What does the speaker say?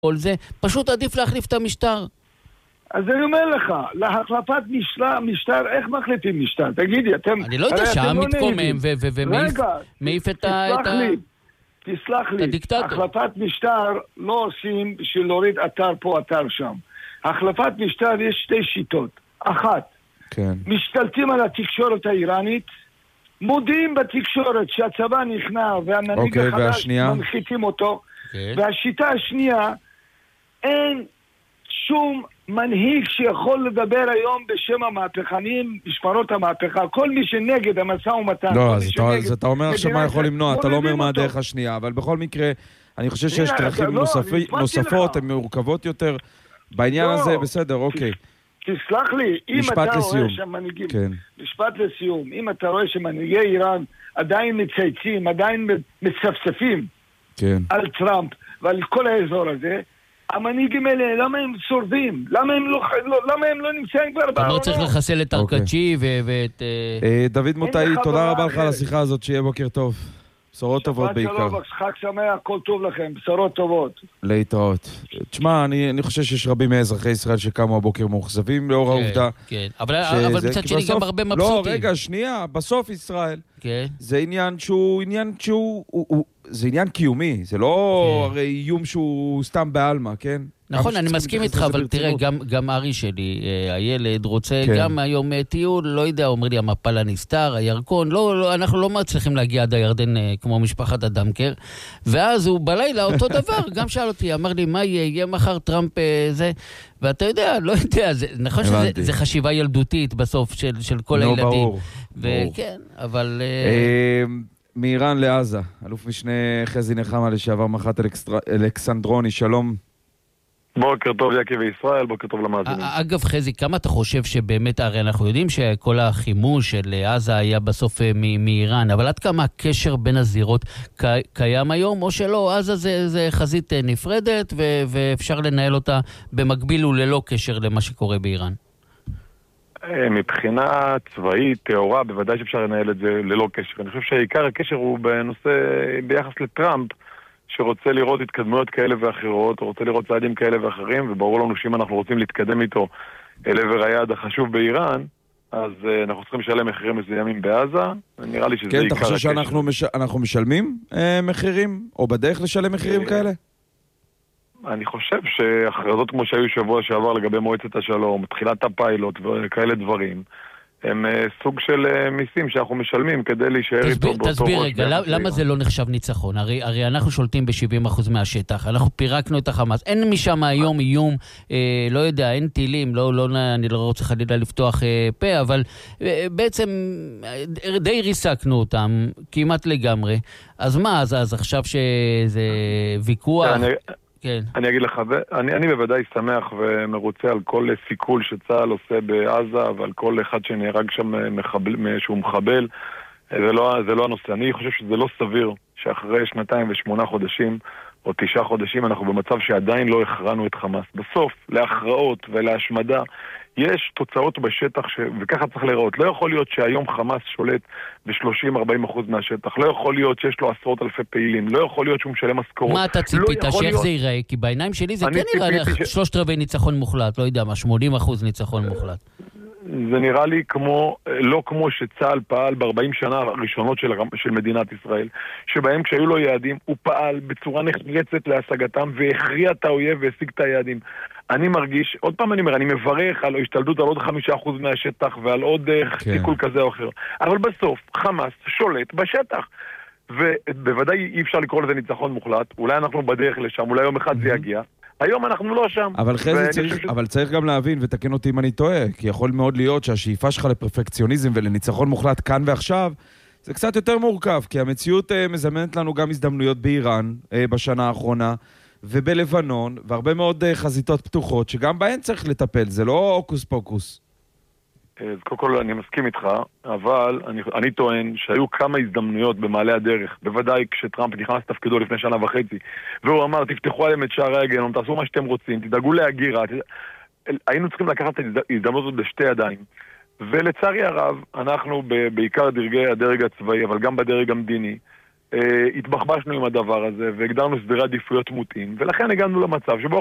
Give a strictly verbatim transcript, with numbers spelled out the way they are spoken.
כל זה, פשוט עדיף להחליף את המשטר. אז אני אומר לך, להחלפת משטר, משטר, איך מחליפים משטר? תגידי, אתם... אני לא יודע, שהעם מתקומם ומעיף את הדיקטטור. החלפת משטר לא עושים בשביל להוריד אתר פה, אתר שם. החלפת משטר יש שתי שיטות. אחת, כן. משתלטים על התקשורת האיראנית, מודיעים בתקשורת שהצבא נכנע והמנהיג אוקיי, החדש והשנייה? מנחיתים אותו. כן. והשיטה השנייה, אין שום מנהיג שיכול לדבר היום בשם המהפכנים, משמרות המהפכה. כל מי שנגד המשא ומתן. לא, אז אתה, אז אתה אומר עכשיו מה יכול למנוע, אתה לא אומר מה הדרך השנייה, אבל בכל מקרה, אני חושב שיש דרכים לא, נוספי, נוספות, הן מורכבות יותר. בעניין לא, הזה, בסדר, אוקיי. תסלח לי, אם אתה רואה שמנהיגים, כן. משפט לסיום, אם אתה רואה שמנהיגי איראן עדיין מצייצים, עדיין מצפצפים כן. על טראמפ ועל כל האזור הזה, המנהיגים האלה, למה הם שורדים? למה הם לא, למה הם לא נמצאים כבר בעולם? אתה לא צריך לחסל את ארקצ'י ואת... דוד מוטאי, תודה רבה לך על השיחה הזאת, שיהיה בוקר טוב. בשורות טובות בעיקר. חג שמח, הכל טוב לכם, בשורות טובות. להתראות. תשמע, אני, אני חושב שיש רבים מאזרחי ישראל שקמו הבוקר מאוכזבים לאור כן, העובדה. כן, אבל, אבל מצד שני גם הרבה מבסוטים. לא, רגע, שנייה, בסוף ישראל. כן. זה עניין שהוא, עניין שהוא, הוא, הוא, זה עניין קיומי, זה לא כן. הרי איום שהוא סתם בעלמה, כן? נכון, אני מסכים איתך, אבל תראה, גם, גם ארי שלי, הילד, רוצה כן. גם היום טיול, לא יודע, אומר לי, המפל הנסתר, הירקון, לא, לא, אנחנו לא מצליחים להגיע עד הירדן כמו משפחת הדמקר, ואז הוא בלילה אותו דבר, גם שאל אותי, אמר לי, מה יהיה, יהיה מחר טראמפ זה, ואתה יודע, לא יודע, זה, נכון שזה זה חשיבה ילדותית בסוף של, של כל לא, הילדים. ברור. וכן, אבל... מאיראן לעזה, אלוף משנה חזי נחמה לשעבר מח"ט אלכסנדרוני, שלום. בוקר טוב יקי וישראל, בוקר טוב למאזינים. אגב חזי, כמה אתה חושב שבאמת, הרי אנחנו יודעים שכל החימוש של עזה היה בסוף מאיראן, אבל עד כמה הקשר בין הזירות קיים היום, או שלא, עזה זה, זה חזית נפרדת ואפשר לנהל אותה במקביל וללא קשר למה שקורה באיראן? מבחינה צבאית, תיאורה, בוודאי שאפשר לנהל את זה ללא קשר. אני חושב שעיקר הקשר הוא בנושא, ביחס לטראמפ, שרוצה לראות התקדמויות כאלה ואחרות, או רוצה לראות צעדים כאלה ואחרים, וברור לנו שאם אנחנו רוצים להתקדם איתו אל עבר היעד החשוב באיראן, אז uh, אנחנו צריכים לשלם מחירים מסוימים בעזה, ונראה לי שזה כן, עיקר הקשר. כן, אתה חושב שאנחנו מש... אנחנו משלמים אה, מחירים, או בדרך לשלם מחירים כאלה? אני חושב שהכרזות כמו שהיו שבוע שעבר לגבי מועצת השלום, תחילת הפיילוט וכאלה דברים, הם סוג של מיסים שאנחנו משלמים כדי להישאר איתו באותו ראש. תסביר רגע, למה זה לא נחשב ניצחון? הרי, הרי אנחנו שולטים ב-שבעים אחוז מהשטח, אנחנו פירקנו את החמאס, אין משם היום איום, אה, לא יודע, אין טילים, לא, לא, אני לא רוצה חלילה לפתוח אה, פה, אבל אה, בעצם אה, די ריסקנו אותם, כמעט לגמרי. אז מה, אז, אז עכשיו שזה ויכוח... אני... כן. אני אגיד לך, אני, אני בוודאי שמח ומרוצה על כל סיכול שצה"ל עושה בעזה ועל כל אחד שנהרג שם מחבל, שהוא מחבל. זה לא, זה לא הנושא. אני חושב שזה לא סביר שאחרי שנתיים ושמונה חודשים או תשעה חודשים אנחנו במצב שעדיין לא הכרענו את חמאס. בסוף, להכרעות ולהשמדה יש תוצאות בשטח ש... וככה צריך לראות. לא יכול להיות שהיום חמאס שולט ב-שלושים עד ארבעים אחוז מהשטח. לא יכול להיות שיש לו עשרות אלפי פעילים. לא יכול להיות שהוא משלם משכורות. מה אתה ציפית? לא שאיך להיות... זה ייראה? כי בעיניים שלי זה כן נראה ש... שלושת רבעי ניצחון מוחלט. לא יודע מה, שמונים אחוז ניצחון מוחלט. זה נראה לי כמו, לא כמו שצה"ל פעל ב-ארבעים שנה הראשונות של, של מדינת ישראל, שבהם כשהיו לו יעדים הוא פעל בצורה נחרצת להשגתם והכריע את האויב והשיג את היעדים. אני מרגיש, עוד פעם אני אומר, אני מברך על השתלטות על עוד חמישה אחוז מהשטח ועל עוד כן. סיכול כזה או אחר. אבל בסוף חמאס שולט בשטח. ובוודאי אי אפשר לקרוא לזה ניצחון מוחלט. אולי אנחנו בדרך לשם, אולי יום אחד זה יגיע. היום אנחנו לא שם. אבל חזי צריך, ש... אבל צריך גם להבין, ותקן אותי אם אני טועה, כי יכול מאוד להיות שהשאיפה שלך לפרפקציוניזם ולניצחון מוחלט כאן ועכשיו, זה קצת יותר מורכב, כי המציאות uh, מזמנת לנו גם הזדמנויות באיראן uh, בשנה האחרונה, ובלבנון, והרבה מאוד uh, חזיתות פתוחות, שגם בהן צריך לטפל, זה לא אוקוס פוקוס. אז קודם כל אני מסכים איתך, אבל אני, אני טוען שהיו כמה הזדמנויות במעלה הדרך, בוודאי כשטראמפ נכנס תפקידו לפני שנה וחצי, והוא אמר, תפתחו עליהם את שערי הגיהנום, תעשו מה שאתם רוצים, תדאגו להגירה, היינו צריכים לקחת את ההזדמנות הזאת בשתי ידיים. ולצערי הרב, אנחנו בעיקר דרגי הדרג הצבאי, אבל גם בדרג המדיני, התבחבשנו עם הדבר הזה והגדרנו סדרי עדיפויות מוטעים, ולכן הגענו למצב שבו